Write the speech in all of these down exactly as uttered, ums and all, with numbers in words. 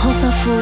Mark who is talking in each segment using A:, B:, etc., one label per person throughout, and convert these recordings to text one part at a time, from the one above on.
A: France Info,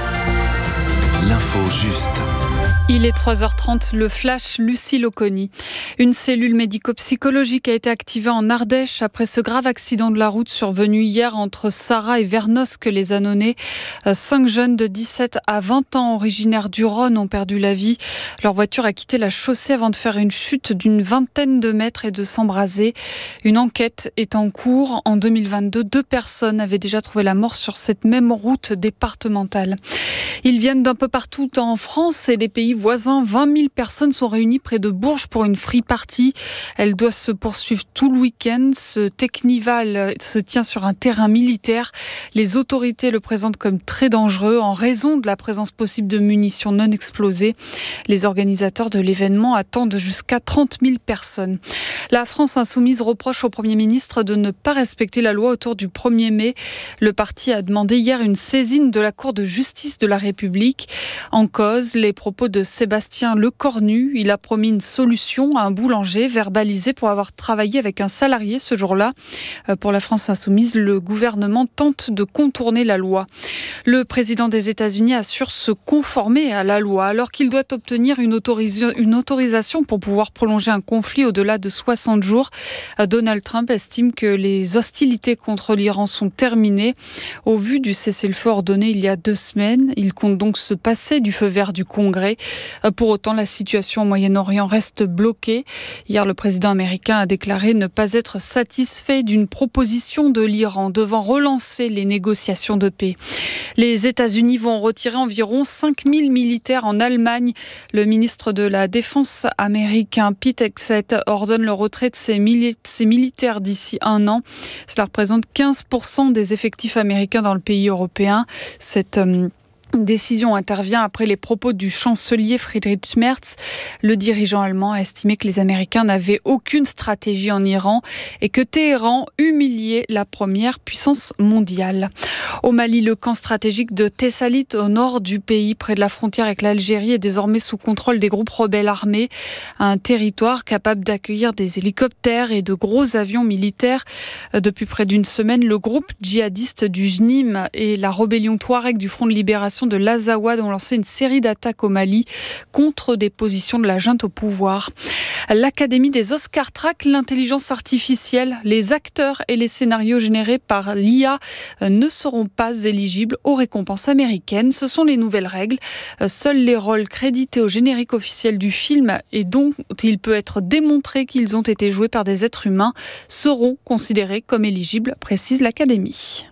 A: l'info juste.
B: Il est trois heures trente, le flash Lucie Loconi. Une cellule médico-psychologique a été activée en Ardèche après ce grave accident de la route survenu hier entre Sarrat et Vernosque, les Annonay. Cinq jeunes de dix-sept à vingt ans originaires du Rhône ont perdu la vie. Leur voiture a quitté la chaussée avant de faire une chute d'une vingtaine de mètres et de s'embraser. Une enquête est en cours. En deux mille vingt-deux, deux personnes avaient déjà trouvé la mort sur cette même route départementale. Ils viennent d'un peu partout en France et des pays voisins. vingt mille personnes sont réunies près de Bourges pour une free party. Elle doit se poursuivre tout le week-end. Ce Technival se tient sur un terrain militaire. Les autorités le présentent comme très dangereux en raison de la présence possible de munitions non explosées. Les organisateurs de l'événement attendent jusqu'à trente mille personnes. La France insoumise reproche au Premier ministre de ne pas respecter la loi autour du premier mai. Le parti a demandé hier une saisine de la Cour de justice de la République. En cause, les propos de Sébastien Lecornu. Il a promis une solution à un boulanger verbalisé pour avoir travaillé avec un salarié ce jour-là. Pour la France insoumise, le gouvernement tente de contourner la loi. Le président des États-Unis assure se conformer à la loi alors qu'il doit obtenir une, autoris- une autorisation pour pouvoir prolonger un conflit au-delà de soixante jours. Donald Trump estime que les hostilités contre l'Iran sont terminées. Au vu du cessez-le-feu ordonné il y a deux semaines, il compte donc se passer du feu vert du Congrès. Pour autant, la situation au Moyen-Orient reste bloquée. Hier, le président américain a déclaré ne pas être satisfait d'une proposition de l'Iran devant relancer les négociations de paix. Les États-Unis vont retirer environ cinq mille militaires en Allemagne. Le ministre de la Défense américain, Pete Hegseth, ordonne le retrait de ces, mili- ces militaires d'ici un an. Cela représente quinze pour cent des effectifs américains dans le pays européen. Cette euh, décision intervient après les propos du chancelier Friedrich Merz. Le dirigeant allemand a estimé que les Américains n'avaient aucune stratégie en Iran et que Téhéran humiliait la première puissance mondiale. Au Mali, le camp stratégique de Tessalit, au nord du pays, près de la frontière avec l'Algérie, est désormais sous contrôle des groupes rebelles armés. Un territoire capable d'accueillir des hélicoptères et de gros avions militaires. Depuis près d'une semaine, le groupe djihadiste du J N I M et la rébellion Touareg du Front de libération de l'Azawad ont lancé une série d'attaques au Mali contre des positions de la junte au pouvoir. L'Académie des Oscars traque l'intelligence artificielle. Les acteurs et les scénarios générés par l'I A ne seront pas éligibles aux récompenses américaines. Ce sont les nouvelles règles. Seuls les rôles crédités au générique officiel du film et dont il peut être démontré qu'ils ont été joués par des êtres humains seront considérés comme éligibles, précise l'Académie.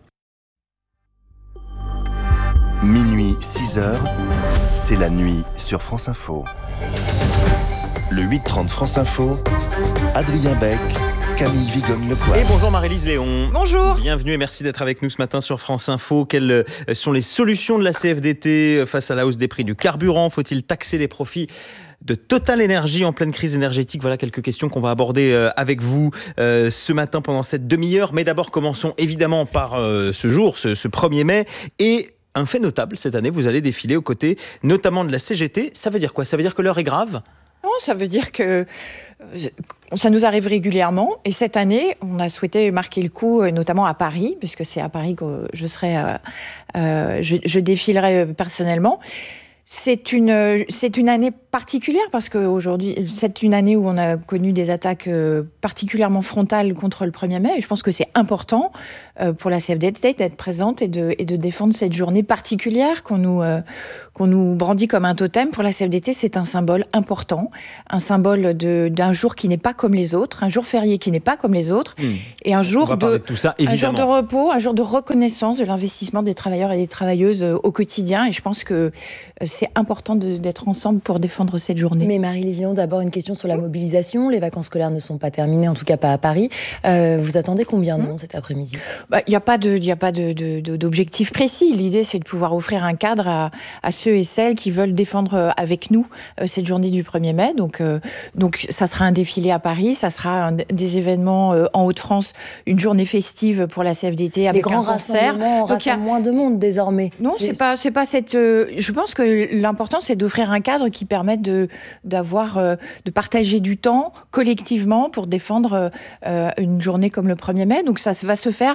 A: Minuit, six heures, c'est la nuit sur France Info. Le huit trente France Info, Adrien Beck, Camille Vigogne-Lecoix.
C: Et bonjour Marie-Lise Léon.
D: Bonjour.
C: Bienvenue et merci d'être avec nous ce matin sur France Info. Quelles sont les solutions de la C F D T face à la hausse des prix du carburant ? Faut-il taxer les profits de Total Energy en pleine crise énergétique? Voilà quelques questions qu'on va aborder avec vous ce matin pendant cette demi-heure. Mais d'abord, commençons évidemment par ce jour, ce, ce premier mai. Et un fait notable cette année, vous allez défiler aux côtés notamment de la C G T. Ça veut dire quoi ? Ça veut dire que l'heure est grave ?
D: Non, ça veut dire que ça nous arrive régulièrement. Et cette année, on a souhaité marquer le coup, notamment à Paris, puisque c'est à Paris que je serai, euh, euh, je, je défilerai personnellement. C'est une, c'est une année particulière parce qu'aujourd'hui, c'est une année où on a connu des attaques particulièrement frontales contre le premier mai. Et je pense que c'est important pour la C F D T d'être présente et de, et de défendre cette journée particulière qu'on nous, qu'on nous brandit comme un totem. Pour la C F D T, c'est un symbole important, un symbole de, d'un jour qui n'est pas comme les autres, un jour férié qui n'est pas comme les autres, mmh. et un jour, de,
C: de tout ça,
D: un jour de repos, un jour de reconnaissance de l'investissement des travailleurs et des travailleuses au quotidien. Et je pense que c'est important de, d'être ensemble pour défendre cette journée.
E: Mais Marie-Lise Léon, d'abord une question sur la mobilisation. Les vacances scolaires ne sont pas terminées, en tout cas pas à Paris. Euh, vous attendez combien de monde cet après-midi ?
D: Bah, il n'y a pas de, il y a pas de, de, de, d'objectif précis. L'idée, c'est de pouvoir offrir un cadre à, à ceux et celles qui veulent défendre avec nous euh, cette journée du premier mai. Donc, euh, donc, ça sera un défilé à Paris, ça sera un, des événements euh, en Hauts-de-France, une journée festive pour la C F D T avec
E: Les grands
D: un concert.
E: Donc, il y a moins de monde désormais.
D: Non, c'est, c'est pas, c'est pas cette. Euh, je pense que l'important, c'est d'offrir un cadre qui permette de, d'avoir, euh, de partager du temps collectivement pour défendre euh, une journée comme le premier mai. Donc, ça va se faire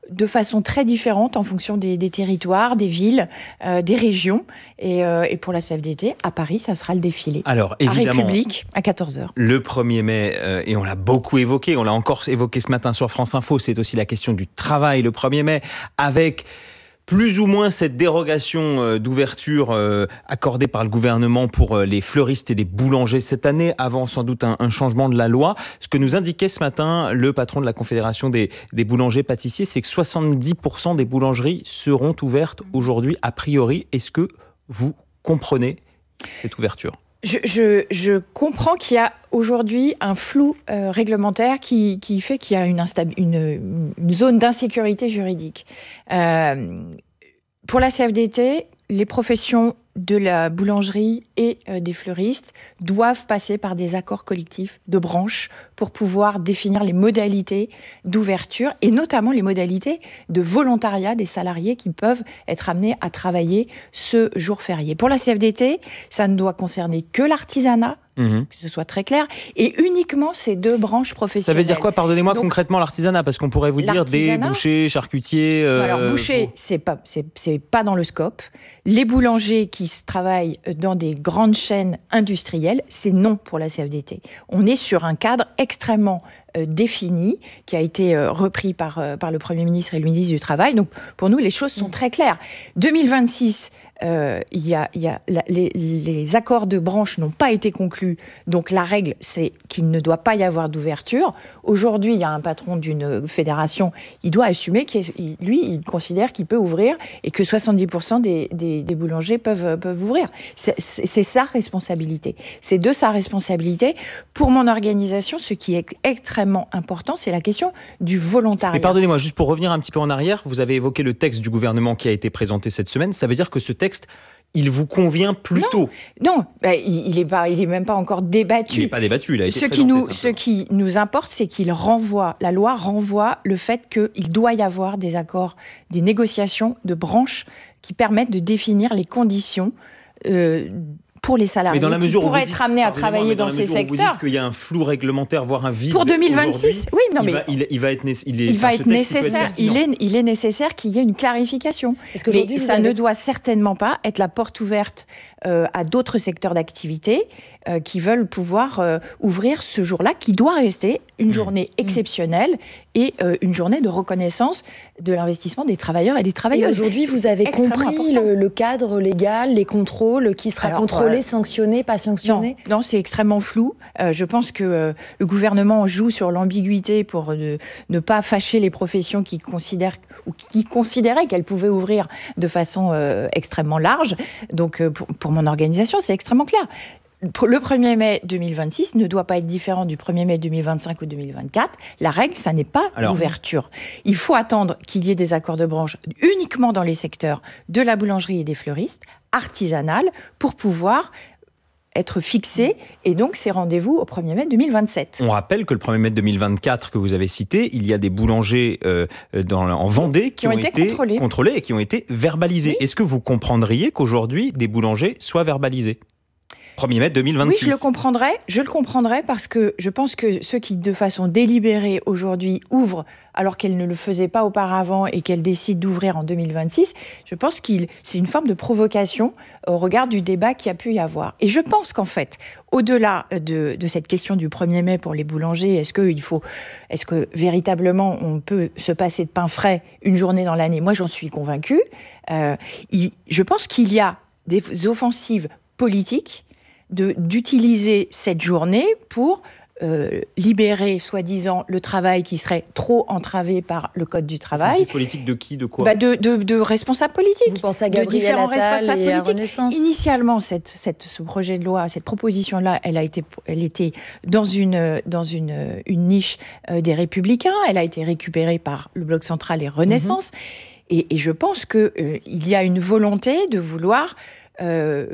D: de façon très différente en fonction des, des territoires, des villes, euh, des régions. Et, euh, et pour la C F D T, à Paris, ça sera le défilé.
C: Alors, évidemment,
D: à République, à quatorze heures.
C: Le premier mai, euh, et on l'a beaucoup évoqué, on l'a encore évoqué ce matin sur France Info, c'est aussi la question du travail le premier mai, avec plus ou moins cette dérogation d'ouverture accordée par le gouvernement pour les fleuristes et les boulangers cette année, avant sans doute un, un changement de la loi. Ce que nous indiquait ce matin le patron de la Confédération des, des boulangers-pâtissiers, c'est que soixante-dix pour cent des boulangeries seront ouvertes aujourd'hui a priori. Est-ce que vous comprenez cette ouverture ?
D: Je, je, je comprends qu'il y a aujourd'hui un flou euh, réglementaire qui, qui fait qu'il y a une, instab- une, une zone d'insécurité juridique. Euh, pour la C F D T, les professions de la boulangerie et euh, des fleuristes doivent passer par des accords collectifs de branche pour pouvoir définir les modalités d'ouverture et notamment les modalités de volontariat des salariés qui peuvent être amenés à travailler ce jour férié. Pour la C F D T, ça ne doit concerner que l'artisanat, mmh. que ce soit très clair, et uniquement ces deux branches professionnelles.
C: Ça veut dire quoi, pardonnez-moi, donc, concrètement l'artisanat? Parce qu'on pourrait vous dire des bouchers, charcutiers... Euh,
D: Alors bouchers, c'est pas, c'est, c'est pas dans le scope. Les boulangers qui travaillent dans des grandes chaînes industrielles, c'est non pour la C F D T. On est sur un cadre extrêmement euh, défini, qui a été euh, repris par, euh, par le Premier ministre et le ministre du Travail. Donc pour nous, les choses sont très claires. deux mille vingt-six, euh, y a, y a, la, les, les accords de branche n'ont pas été conclus, donc la règle, c'est qu'il ne doit pas y avoir d'ouverture. Aujourd'hui, il y a un patron d'une fédération, il doit assumer qu'il, lui, il considère qu'il peut ouvrir et que soixante-dix pour cent des, des, des boulangers peuvent, peuvent ouvrir. C'est, c'est, c'est sa responsabilité. C'est de sa responsabilité. Pour mon organisation, ce qui est extrêmement important, c'est la question du volontariat.
C: Mais pardonnez-moi, juste pour revenir un petit peu en arrière, vous avez évoqué le texte du gouvernement qui a été présenté cette semaine. Ça veut dire que ce texte, il vous convient plutôt?
D: Non, non bah, il n'est pas, il est même pas encore débattu.
C: Il n'est pas débattu, il a été
D: ce
C: présenté.
D: Qui nous, ce qui nous importe, c'est qu'il renvoie, la loi renvoie le fait qu'il doit y avoir des accords, des négociations de branches qui permettent de définir les conditions euh, pour les salariés
C: mais dans la mesure
D: qui pourraient
C: où vous
D: être
C: dites,
D: amenés à travailler dans, dans ces secteurs.
C: Vous dites qu'il y a un flou réglementaire, voire un vide.
D: Pour deux mille vingt-six, oui, non,
C: il
D: mais
C: va, il, il va être, il est,
D: il va
C: enfin,
D: être nécessaire. Être il est, il est nécessaire qu'il y ait une clarification. Parce que mais ça avez... ne doit certainement pas être la porte ouverte euh, à d'autres secteurs d'activité euh, qui veulent pouvoir euh, ouvrir ce jour-là, qui doit rester une mmh. journée exceptionnelle mmh. et euh, une journée de reconnaissance de l'investissement des travailleurs et des travailleuses.
E: Et aujourd'hui, vous avez compris le, le cadre légal, les contrôles, qui sera Alors, contrôlé, euh, sanctionné, pas sanctionné?
D: Non, non, c'est extrêmement flou. Euh, je pense que euh, le gouvernement joue sur l'ambiguïté pour euh, ne pas fâcher les professions qui considèrent ou qui considéraient qu'elles pouvaient ouvrir de façon euh, extrêmement large. Donc, euh, pour, pour mon organisation, c'est extrêmement clair. Le premier mai deux mille vingt-six ne doit pas être différent du premier mai deux mille vingt-cinq ou deux mille vingt-quatre. La règle, ça n'est pas Alors, l'ouverture. Il faut attendre qu'il y ait des accords de branche uniquement dans les secteurs de la boulangerie et des fleuristes, artisanales, pour pouvoir être fixé, et donc c'est rendez-vous au premier mai deux mille vingt-sept.
C: On rappelle que le premier mai deux mille vingt-quatre que vous avez cité, il y a des boulangers euh, dans, en Vendée qui, qui ont, ont été, été contrôlés. contrôlés et qui ont été verbalisés. Oui. Est-ce que vous comprendriez qu'aujourd'hui, des boulangers soient verbalisés ? premier mai deux mille vingt-six.
D: Oui, je le comprendrais. Je le comprendrais parce que je pense que ceux qui, de façon délibérée, aujourd'hui, ouvrent alors qu'elles ne le faisaient pas auparavant et qu'elles décident d'ouvrir en deux mille vingt-six, je pense que c'est une forme de provocation au regard du débat qu'il y a pu y avoir. Et je pense qu'en fait, au-delà de, de cette question du premier mai pour les boulangers, est-ce que, il faut, est-ce que véritablement on peut se passer de pain frais une journée dans l'année ? Moi, j'en suis convaincue. Euh, il, je pense qu'il y a des offensives politiques De, d'utiliser cette journée pour euh, libérer, soi-disant, le travail qui serait trop entravé par le Code du travail.
C: Offensive politique de qui, de quoi ?
D: bah de, de, de responsables politiques.
E: Vous pensez à Gabriel Attal et à Renaissance ?
D: Initialement, cette, cette, ce projet de loi, cette proposition-là, elle a été, elle était dans une, dans une, une niche euh, des Républicains. Elle a été récupérée par le Bloc central et Renaissance. Mm-hmm. Et, et je pense qu'il euh, y a une volonté de vouloir... Euh,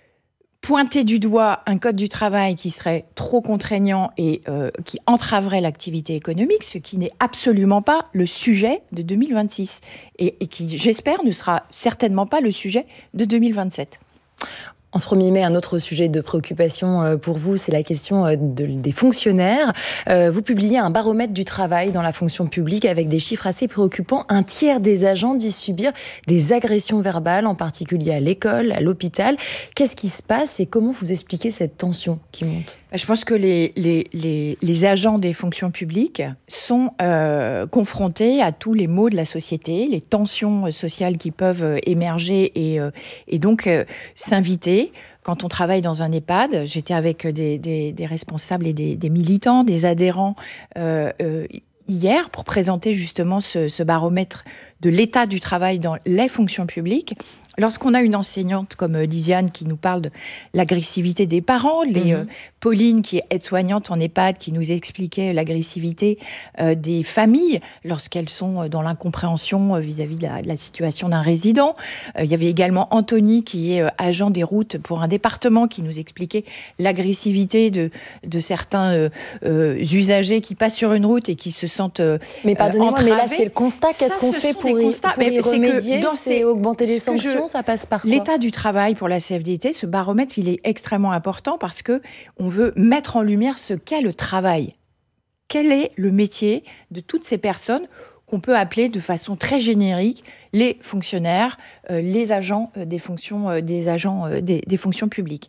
D: pointer du doigt un code du travail qui serait trop contraignant et euh, qui entraverait l'activité économique, ce qui n'est absolument pas le sujet de deux mille vingt-six et, et qui, j'espère, ne sera certainement pas le sujet de deux mille vingt-sept.
E: En ce premier mai, un autre sujet de préoccupation pour vous, c'est la question de, des fonctionnaires. Euh, vous publiez un baromètre du travail dans la fonction publique avec des chiffres assez préoccupants. Un tiers des agents disent subir des agressions verbales, en particulier à l'école, à l'hôpital. Qu'est-ce qui se passe et comment vous expliquez cette tension qui monte ?
D: Je pense que les, les, les, les agents des fonctions publiques sont euh, confrontés à tous les maux de la société, les tensions sociales qui peuvent émerger et, euh, et donc euh, s'inviter. Quand on travaille dans un EHPAD, j'étais avec des, des, des responsables et des, des militants, des adhérents euh, euh, hier pour présenter justement ce, ce baromètre de l'état du travail dans les fonctions publiques. Lorsqu'on a une enseignante comme Lisiane qui nous parle de l'agressivité des parents, les, mmh. euh, Pauline qui est aide-soignante en EHPAD qui nous expliquait l'agressivité euh, des familles lorsqu'elles sont dans l'incompréhension euh, vis-à-vis de la, de la situation d'un résident. Euh, il y avait également Anthony qui est euh, agent des routes pour un département qui nous expliquait l'agressivité de, de certains euh, euh, usagers qui passent sur une route et qui se sentent euh,
E: Mais pardonnez-moi,
D: entravés.
E: mais là c'est le constat. Qu'est-ce qu'on fait pour y, pour y remédier? C'est, c'est augmenter les sanctions, je, ça passe par quoi?
D: L'état du travail pour la C F D T, ce baromètre, il est extrêmement important parce que on veut mettre en lumière ce qu'est le travail. Quel est le métier de toutes ces personnes qu'on peut appeler de façon très générique les fonctionnaires, euh, les agents euh, des fonctions, euh, des agents euh, des, des fonctions publiques.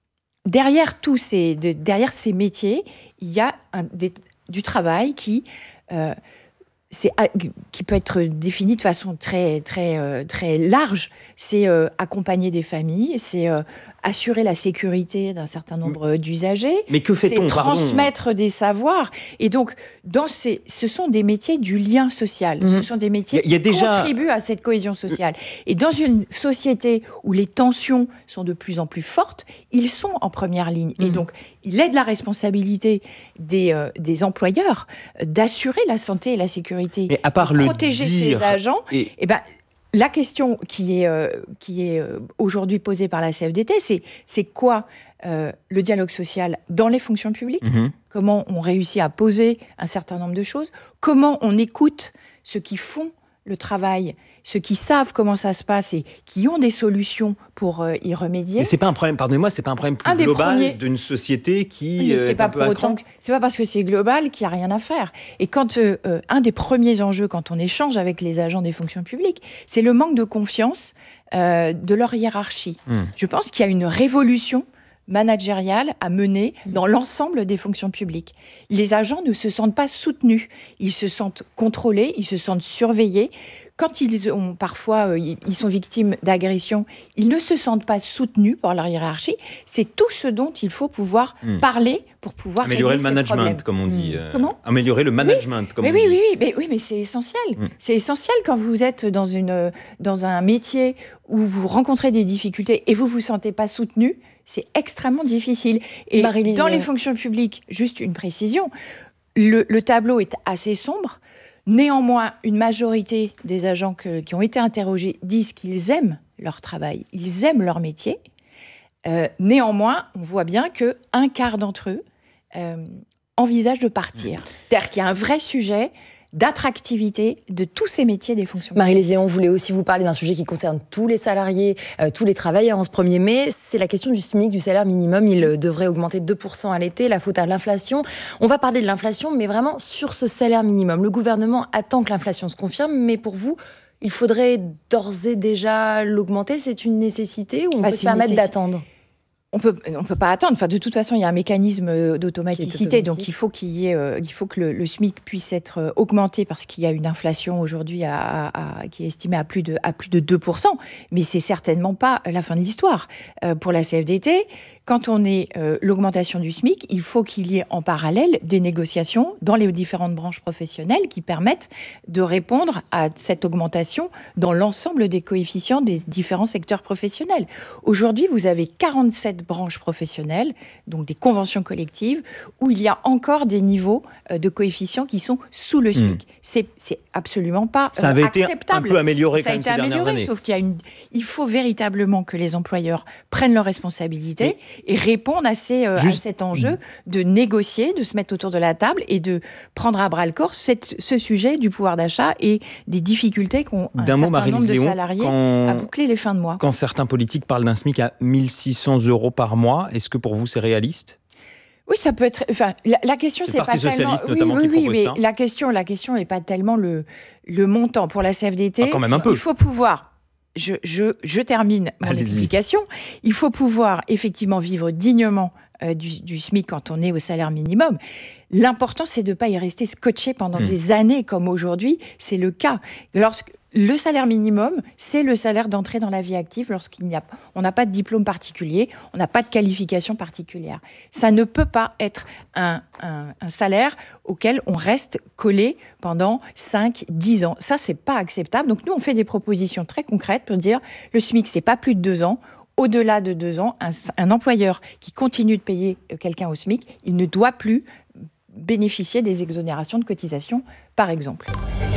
D: Derrière tous ces, de, derrière ces métiers, il y a un, des, du travail qui euh, C'est, qui peut être défini de façon très, très, euh, très large. C'est euh, accompagner des familles, c'est euh, assurer la sécurité d'un certain nombre d'usagers.
C: Mais que fait-on,
D: c'est transmettre pardon. des savoirs. Et donc, dans ces, ce sont des métiers du lien social. Mmh. Ce sont des métiers y a, y a qui déjà... contribuent à cette cohésion sociale. Et dans une société où les tensions sont de plus en plus fortes, ils sont en première ligne. Mmh. Et donc, il est de la responsabilité des, euh, des employeurs d'assurer la santé et la sécurité.
C: Mais à part
D: de
C: le
D: protéger
C: dire
D: ces agents,
C: et...
D: eh ben, la question qui est, euh, qui est euh, aujourd'hui posée par la C F D T, c'est, c'est quoi euh, le dialogue social dans les fonctions publiques ? Mmh. Comment on réussit à poser un certain nombre de choses ? Comment on écoute ceux qui font le travail, ceux qui savent comment ça se passe et qui ont des solutions pour euh, y remédier.
C: Mais c'est pas un problème, pardonnez-moi, c'est pas un problème plus un global premiers... d'une société qui
D: mais c'est
C: est
D: pas
C: un peu
D: pour autant que, c'est pas parce que c'est global qu'il y a rien à faire. Et quand euh, euh, un des premiers enjeux quand on échange avec les agents des fonctions publiques, c'est le manque de confiance euh, de leur hiérarchie. Mmh. Je pense qu'il y a une révolution managériale à mener dans l'ensemble des fonctions publiques. Les agents ne se sentent pas soutenus, ils se sentent contrôlés, ils se sentent surveillés. Quand ils ont parfois, euh, ils sont victimes d'agressions, ils ne se sentent pas soutenus par leur hiérarchie. C'est tout ce dont il faut pouvoir mmh. parler pour pouvoir
C: améliorer
D: régler
C: le management,
D: problèmes.
C: comme on dit.
D: Mmh.
C: Euh,
D: Comment
C: Améliorer le management,
D: oui.
C: comme
D: mais
C: on
D: oui,
C: dit.
D: Oui, oui, mais oui, mais c'est essentiel. Mmh. C'est essentiel quand vous êtes dans une dans un métier où vous rencontrez des difficultés et vous vous sentez pas soutenu. C'est extrêmement difficile. Et Marie-Lise, dans les fonctions publiques, juste une précision, le, le tableau est assez sombre. Néanmoins, une majorité des agents que, qui ont été interrogés disent qu'ils aiment leur travail, ils aiment leur métier. Euh, néanmoins, on voit bien qu'un quart d'entre eux euh, envisagent de partir. C'est-à-dire qu'il y a un vrai sujet d'attractivité de tous ces métiers des fonctions publiques.
E: Marie-Lise Héon, on voulait aussi vous parler d'un sujet qui concerne tous les salariés, euh, tous les travailleurs en ce premier mai. C'est la question du SMIC, du salaire minimum. Il euh, devrait augmenter de deux pour cent à l'été, la faute à l'inflation. On va parler de l'inflation, mais vraiment sur ce salaire minimum. Le gouvernement attend que l'inflation se confirme, mais pour vous, il faudrait d'ores et déjà l'augmenter. C'est une nécessité ou on bah, peut se permettre nécess... d'attendre ?
D: On peut, on peut pas attendre. Enfin, de toute façon, il y a un mécanisme d'automaticité, donc il faut qu'il y ait, euh, il faut que le, le SMIC puisse être augmenté parce qu'il y a une inflation aujourd'hui à, à, à, qui est estimée à plus de, à plus de deux pour cent. Mais c'est certainement pas la fin de l'histoire euh, pour la C F D T. Quand on est euh, l'augmentation du SMIC, il faut qu'il y ait en parallèle des négociations dans les différentes branches professionnelles qui permettent de répondre à cette augmentation dans l'ensemble des coefficients des différents secteurs professionnels. Aujourd'hui, vous avez quarante-sept branches professionnelles, donc des conventions collectives, où il y a encore des niveaux euh, de coefficients qui sont sous le SMIC. Mmh. C'est, c'est absolument pas euh,
C: Ça avait
D: acceptable.
C: été un peu amélioré
D: Ça
C: quand même ces dernières années.
D: Sauf qu'il y a une, il faut véritablement que les employeurs prennent leurs responsabilités. et répondre à, ces, euh, à cet enjeu de négocier, de se mettre autour de la table et de prendre à bras-le-corps cette, ce sujet du pouvoir d'achat et des difficultés qu'ont un certain
C: mot,
D: nombre de
C: Léon,
D: salariés
C: quand,
D: à boucler les fins de mois.
C: Quand certains politiques parlent d'un SMIC à mille six cents euros par mois, est-ce que pour vous c'est réaliste ?
D: Oui, ça peut être. Enfin, la, la question,
C: c'est,
D: c'est pas tellement.
C: Oui,
D: oui, oui, mais
C: ça.
D: la question, la question n'est pas tellement le le montant pour la C F D T.
C: Ah, quand même un peu.
D: Il faut pouvoir. Je je je termine mon
C: Allez-y.
D: explication. Il faut pouvoir effectivement vivre dignement euh, du, du SMIC quand on est au salaire minimum. L'important, c'est de ne pas y rester scotché pendant mmh. des années comme aujourd'hui. C'est le cas. Lorsque le salaire minimum, c'est le salaire d'entrée dans la vie active lorsqu'il n'y a, on n'a pas de diplôme particulier, on n'a pas de qualification particulière. Ça ne peut pas être un, un, un salaire auquel on reste collé pendant cinq, dix ans. Ça, c'est pas acceptable. Donc nous, on fait des propositions très concrètes pour dire le SMIC, c'est pas plus de deux ans. Au-delà de deux ans, un, un employeur qui continue de payer quelqu'un au SMIC, il ne doit plus bénéficier des exonérations de cotisation, par exemple.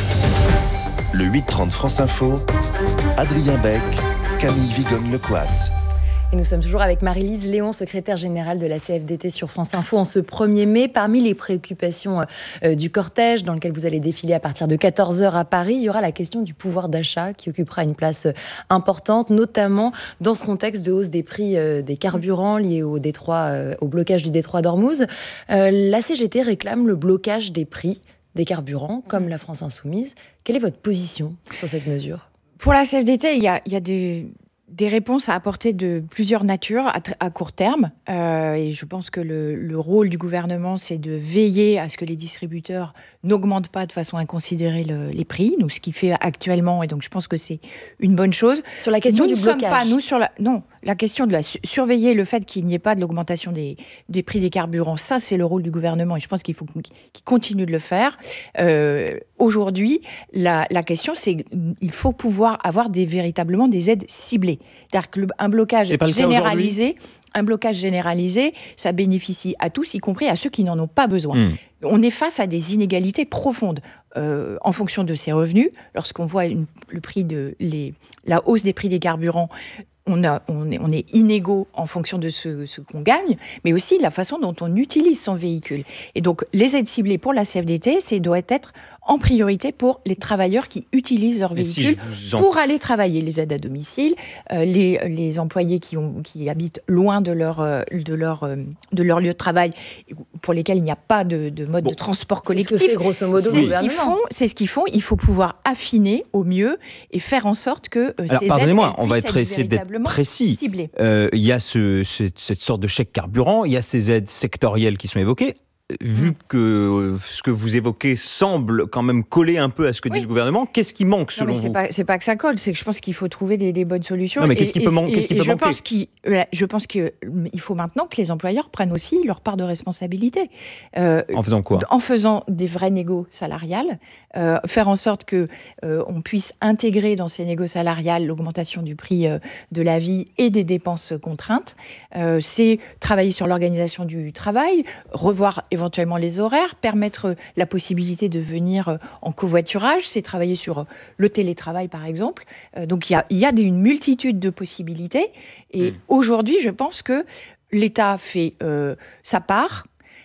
A: Le huit trente France Info, Adrien Beck, Camille Vigogne-Lecoat.
E: Et nous sommes toujours avec Marie-Lise Léon, secrétaire générale de la C F D T sur France Info en ce premier mai. Parmi les préoccupations euh, du cortège dans lequel vous allez défiler à partir de quatorze heures à Paris, il y aura la question du pouvoir d'achat qui occupera une place importante, notamment dans ce contexte de hausse des prix euh, des carburants liés au, détroit, euh, au blocage du détroit d'Ormuz. Euh, la C G T réclame le blocage des prix des carburants, comme la France Insoumise. Quelle est votre position sur cette mesure ?
D: Pour la C F D T, il y a, il y a des... des réponses à apporter de plusieurs natures à, tr- à court terme. Euh, et je pense que le, le rôle du gouvernement, c'est de veiller à ce que les distributeurs n'augmentent pas de façon inconsidérée le, les prix, nous, ce qu'il fait actuellement. Et donc, je pense que c'est une bonne chose.
E: Sur la question
D: nous
E: du
D: ne
E: blocage.
D: Sommes pas, nous, sur la, non, la question de la su- surveiller le fait qu'il n'y ait pas de l'augmentation des, des prix des carburants, ça, c'est le rôle du gouvernement. Et je pense qu'il faut qu'il continue de le faire. Euh, aujourd'hui, la, la question, c'est qu'il faut pouvoir avoir des, véritablement des aides ciblées. C'est-à-dire qu'un blocage généralisé, un blocage généralisé, ça bénéficie à tous, y compris à ceux qui n'en ont pas besoin. Mmh. On est face à des inégalités profondes euh, en fonction de ses revenus. Lorsqu'on voit une, le prix de les, la hausse des prix des carburants, on, a, on, est, on est inégaux en fonction de ce, ce qu'on gagne, mais aussi la façon dont on utilise son véhicule. Et donc, les aides ciblées pour la C F D T, c'est doit être en priorité pour les travailleurs qui utilisent leur véhicule si en... pour aller travailler. Les aides à domicile, euh, les, les employés qui, ont, qui habitent loin de leur, de, leur, de leur lieu de travail, pour lesquels il n'y a pas de, de mode bon, de transport collectif.
E: C'est ce que fait grosso modo
D: c'est, ce qu'ils font, c'est ce qu'ils font. Il faut pouvoir affiner au mieux et faire en sorte que euh,
C: Alors,
D: ces
C: pardonnez-moi,
D: aides
C: on va être essayer d'être précis.
D: Ciblées.
C: Euh, il y a ce, ce, cette sorte de chèque carburant, il y a ces aides sectorielles qui sont évoquées. Vu que ce que vous évoquez semble quand même coller un peu à ce que dit oui. le gouvernement, qu'est-ce qui manque selon
D: non, mais c'est
C: vous ?
D: pas, c'est pas que ça colle, c'est que je pense qu'il faut trouver des, des bonnes solutions.
C: Non, mais qu'est-ce qui peut, man- qu'est-ce qui peut
D: je
C: manquer
D: pense qu'il, Je pense qu'il faut maintenant que les employeurs prennent aussi leur part de responsabilité.
C: Euh, en faisant quoi ?
D: En faisant des vrais négos salariales, euh, faire en sorte qu'on euh, puisse intégrer dans ces négos salariales l'augmentation du prix euh, de la vie et des dépenses contraintes. Euh, c'est travailler sur l'organisation du travail, revoir éventuellement les horaires, permettre la possibilité de venir en covoiturage, c'est travailler sur le télétravail par exemple. Euh, donc il y a, il y a des, une multitude de possibilités et mmh. aujourd'hui je pense que l'État fait euh, sa part.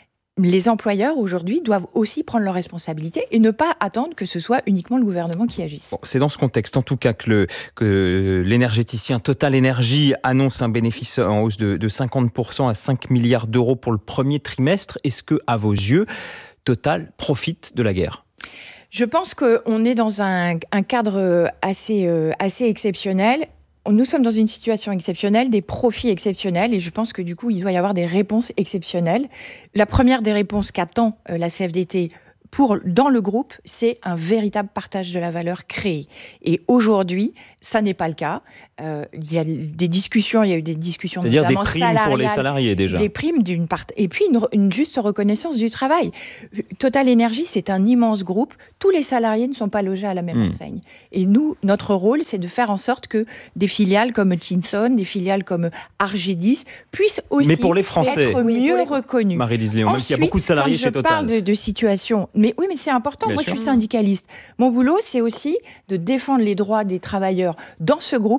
D: Les employeurs aujourd'hui doivent aussi prendre leurs responsabilités et ne pas attendre que ce soit uniquement le gouvernement qui agisse.
C: Bon, c'est dans ce contexte en tout cas que, le, que l'énergéticien Total Energy annonce un bénéfice en hausse de, de cinquante pour cent à cinq milliards d'euros pour le premier trimestre. Est-ce que, à vos yeux, Total profite de la guerre ?
D: Je pense qu'on est dans un, un cadre assez, euh, assez exceptionnel. Nous sommes dans une situation exceptionnelle, des profits exceptionnels, et je pense que du coup, il doit y avoir des réponses exceptionnelles. La première des réponses qu'attend euh, la C F D T pour, dans le groupe, c'est un véritable partage de la valeur créée. Et aujourd'hui, ça n'est pas le cas. Euh, il y a des discussions, il y a eu des discussions
C: C'est-à-dire
D: notamment
C: des primes pour les salariés déjà.
D: Des primes d'une part, et puis une, une juste reconnaissance du travail. Total Energy, c'est un immense groupe. Tous les salariés ne sont pas logés à la même mmh. enseigne. Et nous, notre rôle, c'est de faire en sorte que des filiales comme Hutchinson, des filiales comme Argedis puissent aussi
C: mais pour les Français,
D: être
C: oui,
D: mieux
C: les...
D: reconnus.
C: Marie-Lise Léon, même s'il y a beaucoup de salariés chez Total.
D: Ensuite, quand je parle de, de situation, mais oui, mais c'est important. Bien Moi, sûr. Je suis syndicaliste. Mon boulot, c'est aussi de défendre les droits des travailleurs dans ce groupe.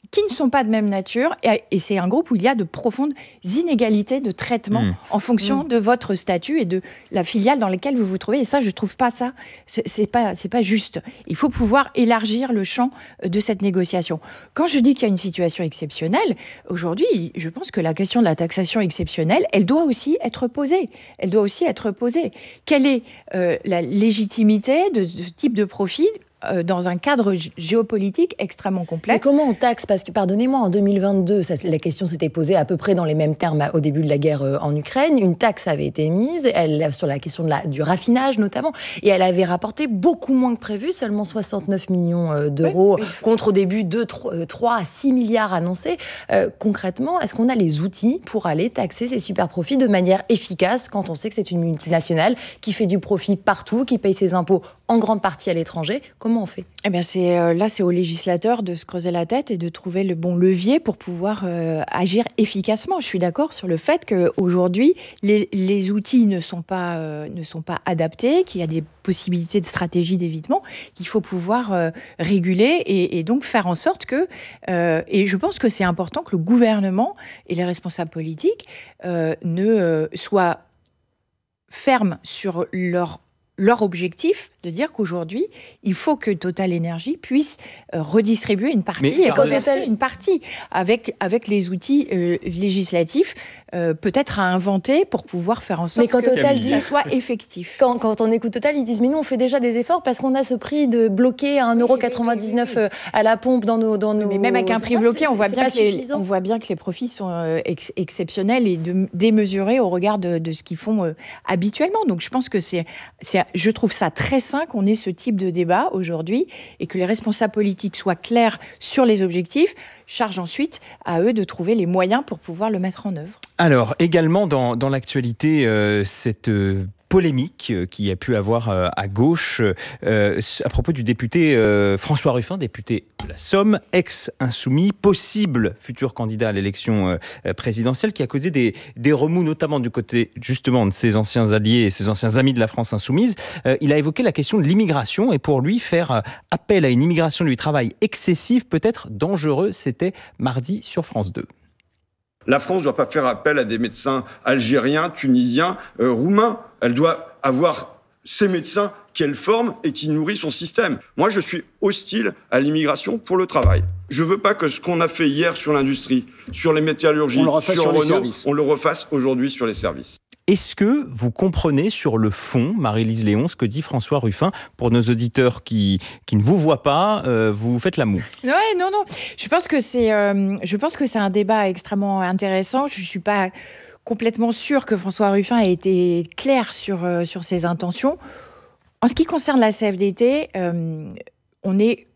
D: qui ne sont pas de même nature, et, et c'est un groupe où il y a de profondes inégalités de traitement mmh. en fonction mmh. de votre statut et de la filiale dans laquelle vous vous trouvez. Et ça, je ne trouve pas ça, c'est, c'est pas, c'est pas juste. Il faut pouvoir élargir le champ de cette négociation. Quand je dis qu'il y a une situation exceptionnelle, aujourd'hui, je pense que la question de la taxation exceptionnelle, elle doit aussi être posée. Elle doit aussi être posée. Quelle est euh, la légitimité de ce type de profit dans un cadre géopolitique extrêmement complexe.
E: Mais comment on taxe ? Parce que, pardonnez-moi, en deux mille vingt-deux, ça, la question s'était posée à peu près dans les mêmes termes au début de la guerre en Ukraine. Une taxe avait été mise elle, sur la question de la, du raffinage notamment, et elle avait rapporté beaucoup moins que prévu, seulement soixante-neuf millions d'euros, oui, faut... contre au début de trois à six milliards annoncés. Euh, concrètement, est-ce qu'on a les outils pour aller taxer ces super profits de manière efficace quand on sait que c'est une multinationale qui fait du profit partout, qui paye ses impôts en grande partie à l'étranger ? Comment on fait ?
D: Eh bien, c'est, euh, là, c'est aux législateurs de se creuser la tête et de trouver le bon levier pour pouvoir euh, agir efficacement. Je suis d'accord sur le fait qu'aujourd'hui, les, les outils ne sont pas, euh, ne sont pas adaptés, qu'il y a des possibilités de stratégie d'évitement, qu'il faut pouvoir euh, réguler et, et donc faire en sorte que... Euh, et je pense que c'est important que le gouvernement et les responsables politiques euh, ne euh, soient fermes sur leur leur objectif de dire qu'aujourd'hui, il faut que Total Énergie puisse euh, redistribuer une partie,
C: Mais
D: et quand Total une partie avec, avec les outils euh, législatifs, euh, peut-être à inventer pour pouvoir faire en sorte
E: mais quand
D: que
E: Total dit,
D: ça soit effectif.
E: Quand, quand on écoute Total, ils disent « mais nous, on fait déjà des efforts parce qu'on a ce prix de bloqué à un euro quatre-vingt-dix-neuf à la pompe dans nos... Dans nos
D: mais même avec un prix bloqué, on voit, bien que les,
E: suffisant.
D: on voit bien que les profits sont euh, ex- exceptionnels et de, démesurés au regard de, de ce qu'ils font euh, habituellement. Donc je pense que c'est... c'est je trouve ça très sain qu'on ait ce type de débat aujourd'hui et que les responsables politiques soient clairs sur les objectifs. Charge ensuite à eux de trouver les moyens pour pouvoir le mettre en œuvre.
C: Alors, également dans, dans l'actualité, euh, cette... Euh polémique qui a pu avoir à gauche euh, à propos du député euh, François Ruffin, député de la Somme, ex-insoumis, possible futur candidat à l'élection euh, présidentielle, qui a causé des, des remous, notamment du côté justement de ses anciens alliés et ses anciens amis de la France insoumise. Euh, il a évoqué la question de l'immigration et pour lui, faire appel à une immigration du travail excessive peut être dangereux. C'était mardi sur France deux.
F: La France ne doit pas faire appel à des médecins algériens, tunisiens, euh, roumains. Elle doit avoir ces médecins qu'elle forme et qui nourrit son système. Moi, je suis hostile à l'immigration pour le travail. Je ne veux pas que ce qu'on a fait hier sur l'industrie, sur les métallurgies, sur, sur Renault, on le refasse aujourd'hui sur les services.
C: Est-ce que vous comprenez sur le fond, Marie-Lise Léon, ce que dit François Ruffin? Pour nos auditeurs qui, qui ne vous voient pas, euh, vous faites la moue.
D: Ouais, non, non. Je pense que c'est, euh, je pense que c'est un débat extrêmement intéressant. Je ne suis pas complètement sûre que François Ruffin ait été clair sur, euh, sur ses intentions. En ce qui concerne la C F D T, euh, on est,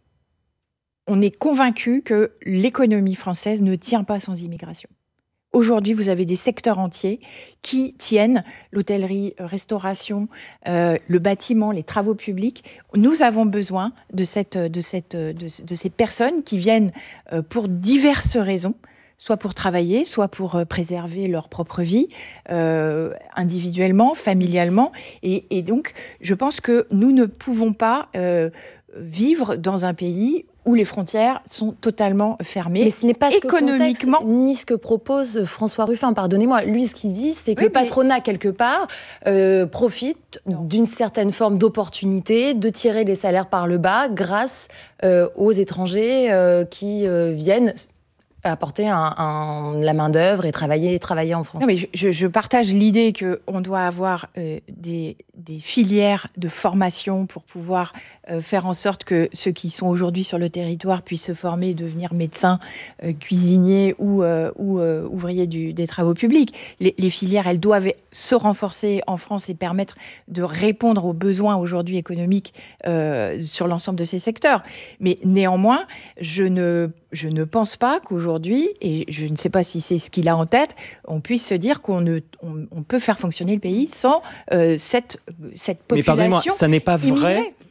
D: on est convaincu que l'économie française ne tient pas sans immigration. Aujourd'hui, vous avez des secteurs entiers qui tiennent, l'hôtellerie, restauration, euh, le bâtiment, les travaux publics. Nous avons besoin de, cette, de, cette, de, de ces personnes qui viennent euh, pour diverses raisons, soit pour travailler, soit pour euh, préserver leur propre vie, euh, individuellement, familialement. Et, et donc, je pense que nous ne pouvons pas euh, vivre dans un pays où les frontières sont totalement fermées.
E: Mais ce n'est pas ce
D: économiquement
E: que contexte, ni ce que propose François Ruffin. Pardonnez-moi, lui, ce qu'il dit, c'est que oui, le patronat, mais... quelque part, euh, profite non. d'une certaine forme d'opportunité de tirer les salaires par le bas grâce euh, aux étrangers euh, qui euh, viennent apporter un, un, la main-d'œuvre et travailler, travailler en France.
D: Non, mais je, je partage l'idée qu'on doit avoir euh, des, des filières de formation pour pouvoir euh, faire en sorte que ceux qui sont aujourd'hui sur le territoire puissent se former et devenir médecins, euh, cuisiniers ou, euh, ou euh, ouvriers du, des travaux publics. Les, les filières, elles doivent se renforcer en France et permettre de répondre aux besoins aujourd'hui économiques euh, sur l'ensemble de ces secteurs. Mais néanmoins, je ne, je ne pense pas qu'aujourd'hui Aujourd'hui, et je ne sais pas si c'est ce qu'il a en tête, on puisse se dire qu'on ne, on, on peut faire fonctionner le pays sans euh, cette, cette population.
C: Mais pardonnez-moi, ça n'est pas vrai.
D: Immigrée.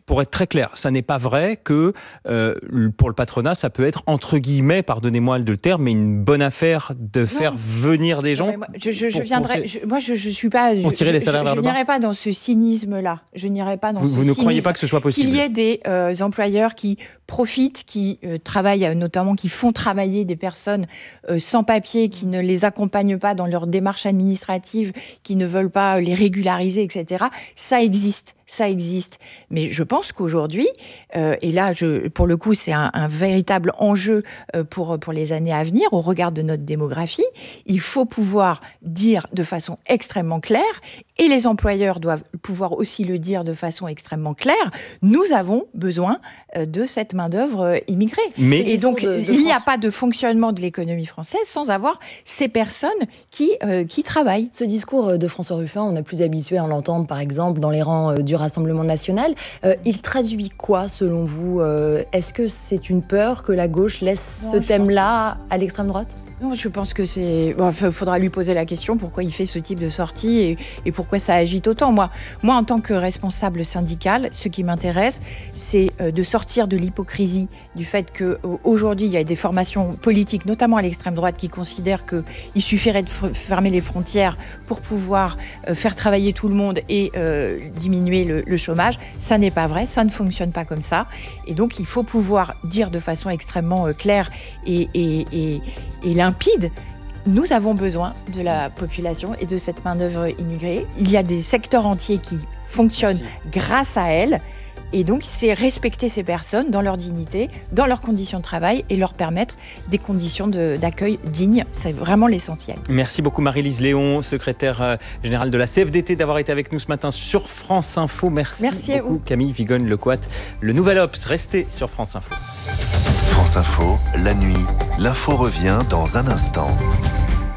C: pour être très clair, ça n'est pas vrai que euh, pour le patronat, ça peut être entre guillemets, pardonnez-moi le terme, mais une bonne affaire de faire non. venir des gens. Non,
D: moi, je, je, je viendrai. Je, moi, je, je suis pas.
C: Pour tirer
D: je,
C: les salaires
D: je,
C: vers
D: je
C: le bas.
D: Je n'irai pas dans ce cynisme-là. Je n'irai pas dans
C: vous,
D: ce
C: vous
D: cynisme.
C: Vous ne croyez pas que ce soit possible?
D: Qu'il y ait des euh, employeurs qui profitent, qui euh, travaillent, euh, notamment qui font travailler des personnes euh, sans papier, qui ne les accompagnent pas dans leur démarche administrative, qui ne veulent pas les régulariser, et cetera. Ça existe. Ça existe. Mais je pense qu'aujourd'hui, euh, et là, je, pour le coup, c'est un, un véritable enjeu euh, pour, pour les années à venir, au regard de notre démographie, il faut pouvoir dire de façon extrêmement claire, et les employeurs doivent pouvoir aussi le dire de façon extrêmement claire, nous avons besoin euh, de cette main-d'œuvre euh, immigrée. Mais et donc, de, de il n'y a pas de fonctionnement de l'économie française sans avoir ces personnes qui, euh, qui travaillent.
E: Ce discours de François Ruffin, on a plus habitué à l'entendre, par exemple, dans les rangs euh, du Rassemblement national. Euh, il traduit quoi, selon vous? euh, Est-ce que c'est une peur que la gauche laisse non, ce thème-là à l'extrême droite?
D: Non, je pense que c'est... Bon, il faudra lui poser la question pourquoi il fait ce type de sortie et, et pourquoi ça agite autant. Moi, moi, en tant que responsable syndical, ce qui m'intéresse, c'est de sortir de l'hypocrisie du fait qu'aujourd'hui, il y a des formations politiques, notamment à l'extrême droite, qui considèrent qu'il suffirait de fermer les frontières pour pouvoir faire travailler tout le monde et euh, diminuer le, le chômage. Ça n'est pas vrai, ça ne fonctionne pas comme ça. Et donc, il faut pouvoir dire de façon extrêmement claire et, et, et, et limpide, nous avons besoin de la population et de cette main-d'œuvre immigrée. Il y a des secteurs entiers qui fonctionnent grâce à elle. Et donc, c'est respecter ces personnes dans leur dignité, dans leurs conditions de travail et leur permettre des conditions de, d'accueil dignes. C'est vraiment l'essentiel.
C: Merci beaucoup Marie-Lise Léon, secrétaire générale de la C F D T, d'avoir été avec nous ce matin sur France Info. Merci, Merci beaucoup à vous. Camille Vigogne-Lecoat. Le Nouvel Obs, restez sur France Info.
A: France Info, la nuit, l'info revient dans un instant.